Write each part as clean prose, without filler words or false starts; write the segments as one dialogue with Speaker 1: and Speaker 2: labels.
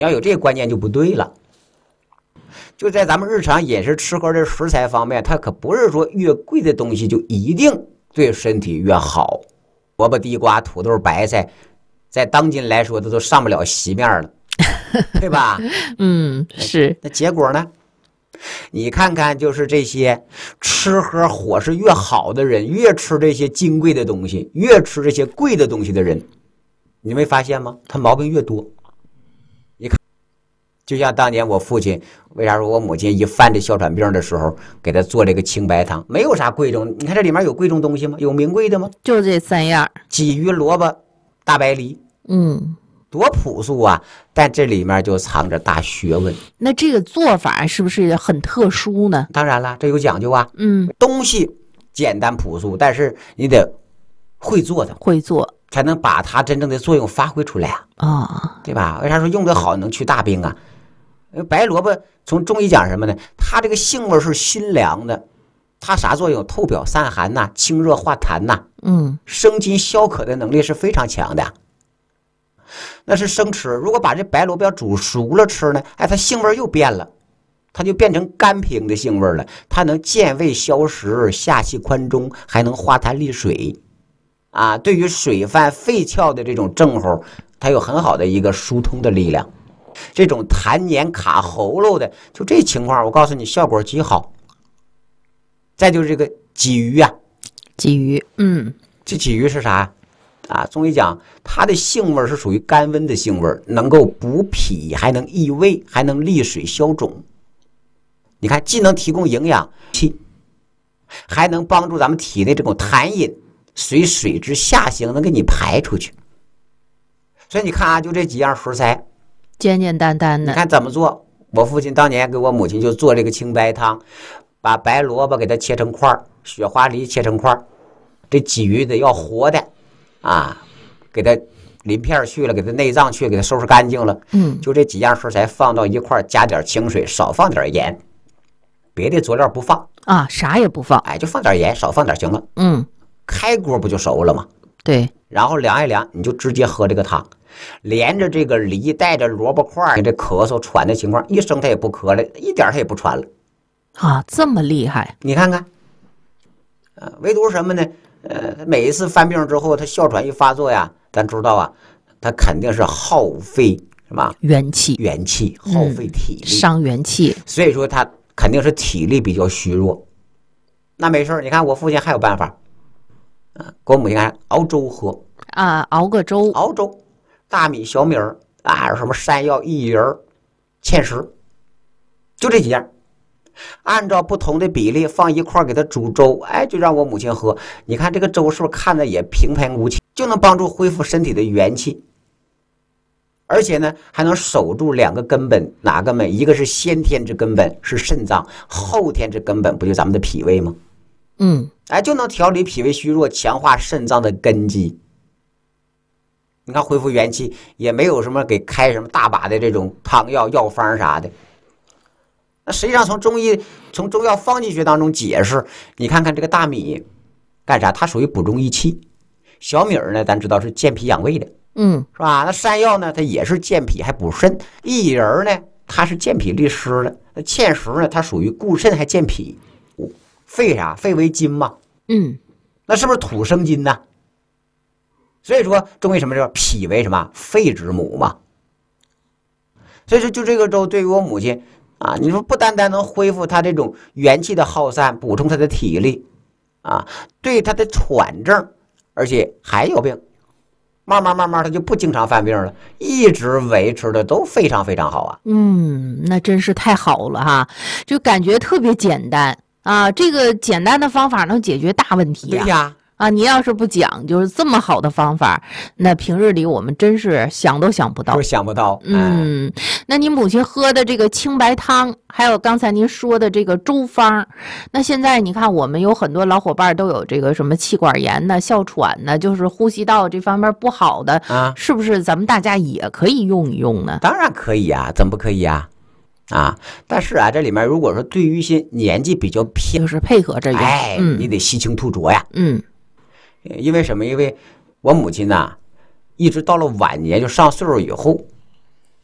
Speaker 1: 要有这个观念就不对了。就在咱们日常饮食吃喝的食材方面，它可不是说越贵的东西就一定对身体越好。萝卜、地瓜、土豆、白菜，在当今来说，都上不了席面了，对吧？
Speaker 2: 是。
Speaker 1: 那结果呢？你看看，就是这些吃喝伙食越好的人，越吃这些金贵的东西，越吃这些贵的东西的人，你没发现吗？他毛病越多。你看，就像当年我父亲，为啥说我母亲一犯这哮喘病的时候，给他做这个清白汤，没有啥贵重。你看这里面有贵重东西吗？有名贵的吗？
Speaker 2: 就这3样：
Speaker 1: 鲫鱼、萝卜、大白梨。多朴素啊，但这里面就藏着大学问。
Speaker 2: 那这个做法是不是很特殊呢？
Speaker 1: 当然了，这有讲究啊。东西简单朴素，但是你得会做它，
Speaker 2: 会做
Speaker 1: 才能把它真正的作用发挥出来啊，对吧？为啥说用得好能去大病啊？白萝卜从中医讲什么呢？它这个性味是辛凉的，它啥作用？透表散寒呐，清热化痰呐，生津消渴的能力是非常强的。那是生吃，如果把这白萝卜煮熟了吃呢，它性味又变了，它就变成甘平的性味了。它能健胃消食，下气宽中，还能化痰利水啊。对于水泛肺窍的这种症候，它有很好的一个疏通的力量。这种痰黏卡喉咙的，就这情况，我告诉你，效果极好。再就是这个鲫鱼啊，
Speaker 2: 鲫鱼，
Speaker 1: 这鲫鱼是啥啊？中医讲，它的性味是属于甘温的性味，能够补脾，还能益胃，还能利水消肿。你看，既能提供营养气，还能帮助咱们体内这种痰饮随水之下行，能给你排出去。所以你看啊，就这几样食材，
Speaker 2: 简简单单的。
Speaker 1: 你看怎么做？我父亲当年给我母亲就做这个清白汤，把白萝卜给它切成块，雪花梨切成块，这鲫鱼得要活的。给它鳞片去了，给它内脏去，给它收拾干净了。就这几样食材放到一块，加点清水，少放点盐，别的佐料不放
Speaker 2: 啊，啥也不放，
Speaker 1: 就放点盐，少放点行了。开锅不就熟了吗？
Speaker 2: 对，
Speaker 1: 然后凉一凉，你就直接喝这个汤，连着这个梨带着萝卜块，你这咳嗽喘的情况，一声它也不咳了，一点它也不喘了
Speaker 2: 啊，这么厉害！
Speaker 1: 你看看，唯独什么呢？每一次犯病之后，他哮喘一发作呀，咱知道啊，他肯定是耗费什么
Speaker 2: 元气，
Speaker 1: 耗费体力，
Speaker 2: 伤元气，
Speaker 1: 所以说他肯定是体力比较虚弱。那没事，你看我父亲还有办法，给我母亲看熬粥喝
Speaker 2: 啊，熬个粥，
Speaker 1: 熬粥，大米、小米儿什么山药、薏仁、芡实，就这几样。按照不同的比例放一块给它煮粥，就让我母亲喝。你看这个粥是不是看着也平平无奇，就能帮助恢复身体的元气，而且呢还能守住2个根本。哪根本？一个是先天之根本是肾脏，后天之根本不就咱们的脾胃吗？就能调理脾胃虚弱，强化肾脏的根基。你看恢复元气也没有什么给开什么大把的这种汤药药方啥的。那实际上从中药方剂学当中解释，你看看这个大米干啥？它属于补中益气。小米呢，咱知道是健脾养胃的，是吧？那山药呢，它也是健脾还补肾。薏仁呢，它是健脾利湿的。那芡实呢，它属于固肾还健脾。肺啥？肺为金嘛，那是不是土生金呢？所以说中医什么叫脾为什么？肺之母嘛。所以说就这个粥对于我母亲你说不单单能恢复他这种元气的耗散，补充他的体力对他的喘症，而且还有病，慢慢他就不经常犯病了，一直维持的都非常非常好啊。
Speaker 2: 那真是太好了哈，就感觉特别简单这个简单的方法能解决大问题
Speaker 1: 对呀。
Speaker 2: 你要是不讲究这么好的方法，那平日里我们真是想都想不到。
Speaker 1: 都想不到。
Speaker 2: 那您母亲喝的这个清白汤，还有刚才您说的这个粥方，那现在你看我们有很多老伙伴都有这个什么气管炎呢、哮喘呢，就是呼吸道这方面不好的是不是咱们大家也可以用一用呢？
Speaker 1: 当然可以啊，怎么不可以啊？但是这里面如果说对于一些年纪比较偏，
Speaker 2: 就是配合着用，
Speaker 1: 你得悉情吐浊呀。因为什么？因为我母亲一直到了晚年，就上岁数以后，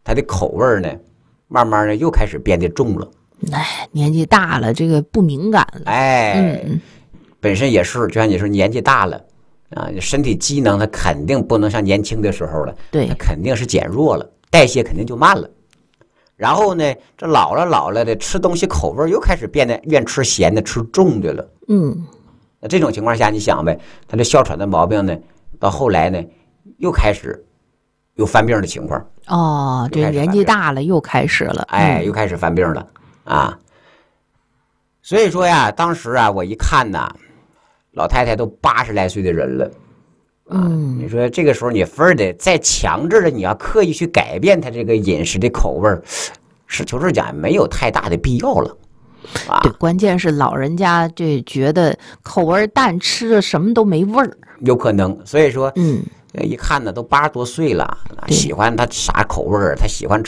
Speaker 1: 他的口味呢，慢慢的又开始变得重了。
Speaker 2: 哎，年纪大了，这个不敏感了。
Speaker 1: 哎，本身也是，就像你说，年纪大了啊，身体机能它肯定不能像年轻的时候了，
Speaker 2: 对，
Speaker 1: 它肯定是减弱了，代谢肯定就慢了。然后呢，这老了的吃东西口味又开始变得愿吃咸的、吃重的了。那这种情况下，你想呗，他这哮喘的毛病呢，到后来呢，又开始有犯病的情况。
Speaker 2: 哦，这年纪大了又开始了，
Speaker 1: 哎，又开始犯病了啊。所以说呀，当时啊，我一看呐，老太太都80来岁的人了。你说这个时候你非得再强制的，你要刻意去改变他这个饮食的口味，实求是讲没有太大的必要了。
Speaker 2: 对，关键是老人家这觉得口味淡，吃的什么都没味儿，
Speaker 1: 有可能。所以说，一看呢都80多岁了，喜欢他啥口味儿，他喜欢